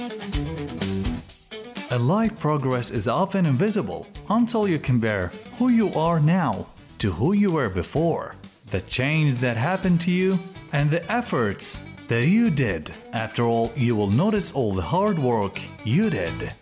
A life progress is often invisible until you compare who you are now to who you were before, the change that happened to you, and the efforts that you did. After all, you will notice all the hard work you did.